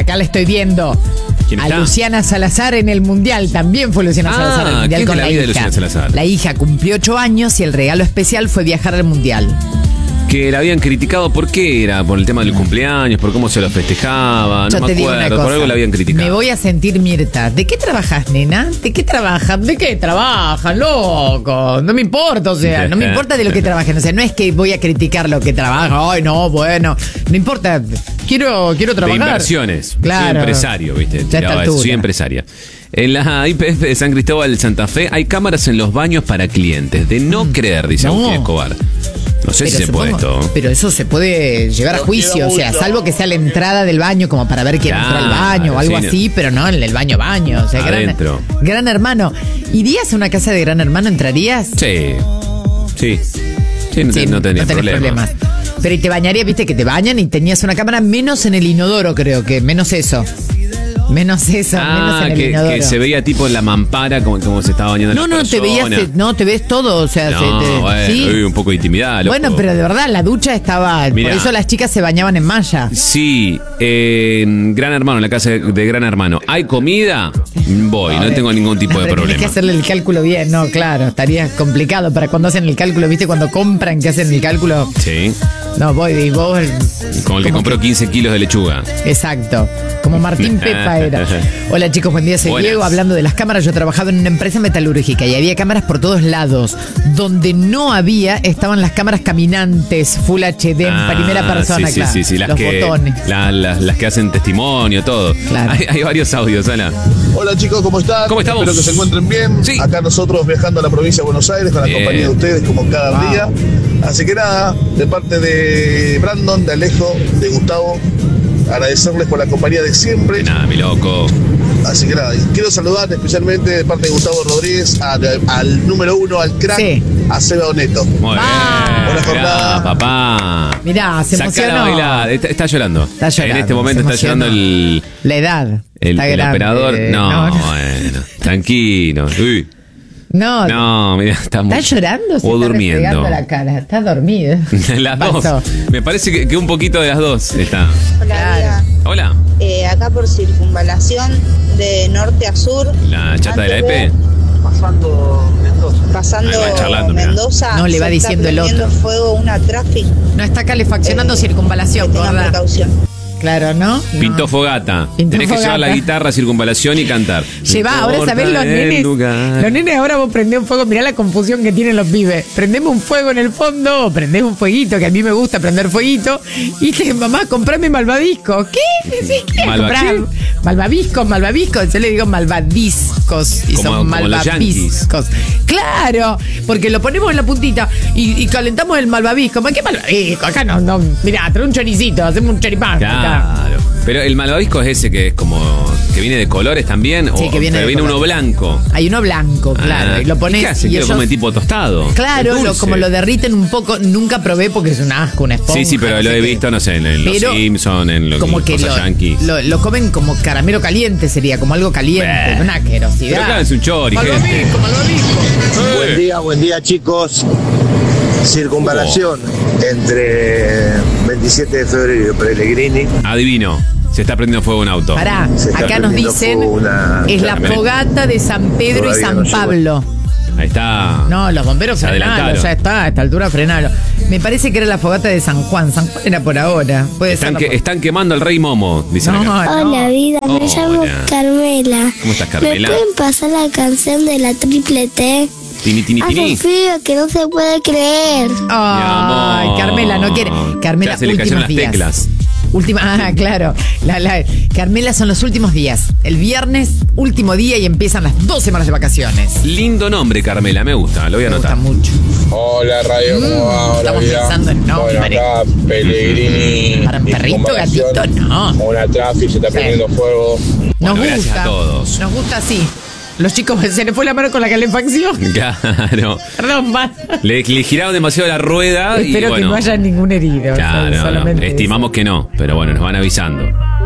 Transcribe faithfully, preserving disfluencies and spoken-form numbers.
acá la estoy viendo. ¿Quién A está? Luciana Salazar en el Mundial. También fue Luciana Ah, Salazar al Mundial ¿qué es con la la, vida de hija. Luciana Salazar? La hija cumplió ocho años y el regalo especial fue viajar al Mundial. Que la habían criticado, ¿por qué era? Por el tema del cumpleaños, por cómo se lo festejaba, Yo no te me digo una acuerdo, cosa. por algo la habían criticado. Me voy a sentir Mirta. ¿De qué trabajas, nena? ¿De qué trabajan? ¿De qué trabajan, loco? No me importa, o sea, no me importa de lo que trabajen. O sea, no es que voy a criticar lo que trabajan. Ay, no, bueno. No importa. Quiero, quiero De trabajar. inversiones. Claro. Soy empresario, ¿viste? Ya a esta Tiraba eso, altura. soy empresaria. En la I P F de San Cristóbal Santa Fe hay cámaras en los baños para clientes. De no creer, dice No. Agustín Escobar. No sé si se puede supongo- esto. Pero eso se puede llevar a juicio, o sea, salvo que sea la entrada del baño como para ver quién entró al Claro, baño o algo sí, no. así, pero no en el baño baño, o sea, gran, Adentro. gran hermano. ¿Irías a una casa de Gran Hermano? ¿Entrarías? Sí. Sí. Sí, no, Sí, no tenía tenés problema. problemas. Pero y te bañarías, viste que te bañan y tenías una cámara menos en el inodoro, creo que, menos eso. Menos eso, menos Ah, en el que, inodoro. que se veía tipo en la mampara como, como se estaba bañando no, la no, te veías, persona. te- no, te ves todo, o sea, No, se te- bueno, sí. uy, un poco de intimidad, loco. Bueno, pero de verdad, la ducha estaba, Mirá. por eso las chicas se bañaban en malla. Sí, en Gran Hermano, en la casa de Gran Hermano. ¿Hay comida? Voy, no tengo ningún tipo No, de pero problema. Tienes que hacerle el cálculo bien, no, claro, estaría complicado para cuando hacen el cálculo, ¿viste? Cuando compran que hacen el cálculo. Sí, No, voy, y vos. como el que como compró quince kilos de lechuga. Exacto, como Martín Pepa era. Hola chicos, buen día, soy Buenas. Diego. Hablando de las cámaras, yo trabajaba en una empresa metalúrgica y había cámaras por todos lados. Donde no había, estaban las cámaras caminantes, Full H D en Ah, primera persona, sí, claro. sí, sí, sí, las Los que, botones. la- la- las que hacen testimonio, todo. Claro. Hay, hay varios audios, Ana. Hola chicos, ¿cómo están? ¿Cómo estamos? Espero que se encuentren bien. Sí. Acá nosotros viajando a la provincia de Buenos Aires con la Bien. compañía de ustedes como cada Wow. día. Así que nada, de parte de Brandon, de Alejo, de Gustavo, agradecerles por la compañía de siempre. De nada, mi loco. Así que nada, y quiero saludar especialmente de parte de Gustavo Rodríguez a- al número uno, al crack, Sí. a Seba Oneto. Muy Ah. bien. Buena jornada. Mirá, papá. Mirá, se Sacala a emocionó. bailar. Está, está llorando. Está llorando, En este momento se está llorando el, La edad. el, Está el grande. operador. No, no, no. bueno. Tranquilo. Uy. No, No, mira, está muy- ¿Está llorando o se O está durmiendo. restregando la cara? Está dormido. Las Pasó. dos. Me parece que, que un poquito de las dos está. Hola, Claro. Diga. Hola. Eh, acá por circunvalación de norte a sur. La chata de la E Antes P. Pasando Ahí van charlando, mirá. Mendoza. No, le va se está diciendo el prendiendo otro. fuego una tráfico. No está calefaccionando Eh, circunvalación, que tengan gorda. precaución. Claro, ¿no? Pintó No. fogata. Pintó Tenés que fogata. llevar la guitarra, circunvalación y cantar. Lleva, ahora sabés los nenes. Los nenes ahora vos prendés un fuego, mirá la confusión que tienen los pibes. Prendemos un fuego en el fondo, o prendés un fueguito, que a mí me gusta prender fueguito, y te, mamá, comprame malvadiscos. ¿Qué? Decís, ¿qué? ¿Malva Comprá qué? Malvaviscos, malvaviscos. Yo le digo malvadiscos y Como- son como los malvaviscos. Claro, porque lo ponemos en la puntita y, y calentamos el malvavisco. ¿Qué malvavisco? Acá no, no. Mirá, trae un choricito, hacemos un choripán. acá. Claro. Pero el malvavisco es ese que es como. que viene de colores también. Sí, o, que viene pero de viene uno colores. blanco. Hay uno blanco, claro, Ah, y lo pones ¿y qué hace? y ¿Que lo ellos- come tipo tostado? Claro, Es lo- dulce. como lo derriten un poco, nunca probé porque es un asco, una esponja. Sí, sí, pero no lo sé he qué. visto, no sé, en, en Pero Los Simpsons, en lo, como en que cosas lo, yankees. lo, lo comen como caramelo caliente, sería como algo caliente, Bleh. una asquerosidad. Pero claro, es un chori, gente. Malvavisco, malvavisco. Buen día, buen día chicos. Circunvalación Oh. entre veintisiete de febrero y Pellegrini. Adivino, se está prendiendo fuego un auto. Pará, Se está acá nos prendiendo dicen, fuego una- es la Claramente. fogata de San Pedro y Todavía San no llegó. Pablo. Ahí está. No, los bomberos Se frenalo, adelantaron. ya está, a esta altura frenalo. Me parece que era la fogata de San Juan. San Juan era por ahora. Puede Están, ser. que, la- están quemando al rey Momo, dicen No, acá. no. Hola vida, me Hola. llamo Carmela. ¿Cómo estás, Carmela? ¿Me pueden pasar la canción de la triple T? Tini, tini, Hace tini. frío que no se puede creer. Ay, Mi amor. Carmela, no quiere. Carmela, Ya se le cayeron últimos las días. teclas. Última, ah, claro. La, la- Carmela, son los últimos días. El viernes, último día y empiezan las dos semanas de vacaciones. Lindo nombre, Carmela, me gusta, lo voy a Me gusta anotar. mucho. Hola Radio, ¿cómo va? Hola estamos vida. pensando en nombre. Bueno, acá Pellegrini. Para un perrito, Circunvalación, gatito, no. Una traffic, se está Sí. prendiendo fuego. Nos Bueno, gusta. gracias a todos. Nos gusta así. Los chicos, se les fue la mano con la calefacción. Claro. Perdón, va. Le, le giraron demasiado la rueda y Espero bueno. que no haya ningún herido. Claro, solamente estimamos eso. que no, pero bueno, nos van avisando.